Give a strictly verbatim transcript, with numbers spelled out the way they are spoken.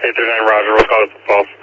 eight three nine, Roger. We'll call it the false.